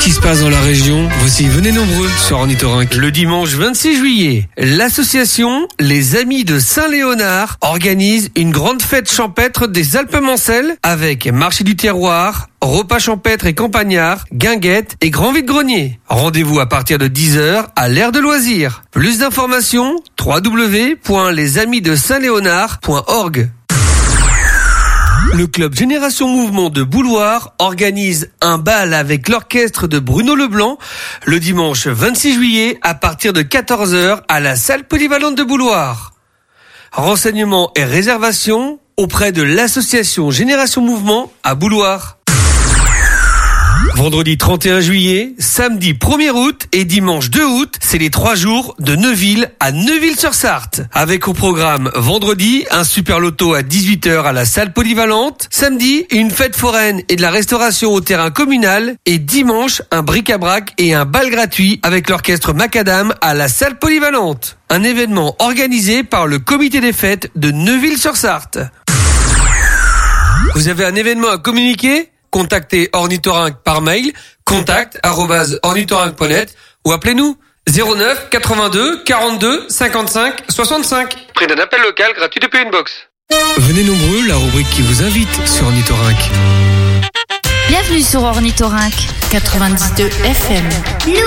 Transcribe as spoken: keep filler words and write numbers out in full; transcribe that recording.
qui se passe dans la région. Voici Venez nombreux sur Ornithorynque. Le dimanche vingt-six juillet, l'association Les Amis de Saint-Léonard organise une grande fête champêtre des Alpes-Mancelles avec marché du terroir, repas champêtre et campagnard, guinguettes et grand vide-grenier. Rendez-vous à partir de dix heures à l'aire de loisirs. Plus d'informations, w w w point les amis de saint léonard point org. Le club Génération Mouvement de Bouloir organise un bal avec l'orchestre de Bruno Leblanc le dimanche vingt-six juillet à partir de quatorze heures à la salle polyvalente de Bouloir. Renseignements et réservations auprès de l'association Génération Mouvement à Bouloir. Vendredi trente et un juillet, samedi premier août et dimanche deux août, c'est les trois jours de Neuville à Neuville-sur-Sarthe. Avec au programme vendredi, un super loto à dix-huit heures à la salle polyvalente. Samedi, une fête foraine et de la restauration au terrain communal. Et dimanche, un bric-à-brac et un bal gratuit avec l'orchestre Macadam à la salle polyvalente. Un événement organisé par le comité des fêtes de Neuville-sur-Sarthe. Vous avez un événement à communiquer ? Contactez Ornithorynque par mail, contact arobase ornithorynque point net ou appelez-nous zéro neuf quatre-vingt-deux quarante-deux cinquante-cinq soixante-cinq. Prix d'un appel local gratuit depuis une box. Venez nombreux, la rubrique qui vous invite sur Ornithorynque. Bienvenue sur Ornithorynque quatre-vingt-dix-deux F M.